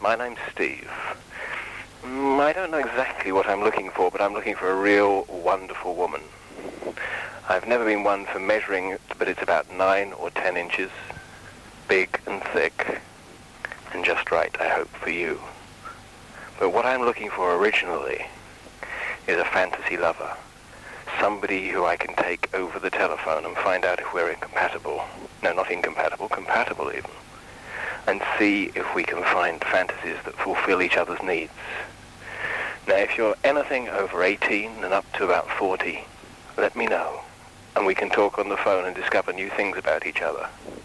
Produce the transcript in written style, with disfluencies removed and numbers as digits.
My name's Steve. I don't know exactly what I'm looking for, but I'm looking for a real wonderful woman. I've never been one for measuring, but it's about 9 or 10 inches, big and thick, and just right, I hope, for you. But what I'm looking for originally is a fantasy lover. Somebody who I can take over the telephone and find out if we're incompatible. No, not incompatible, compatible even. And see if we can find fantasies that fulfill each other's needs. Now, if you're anything over 18 and up to about 40, let me know. And we can talk on the phone and discover new things about each other.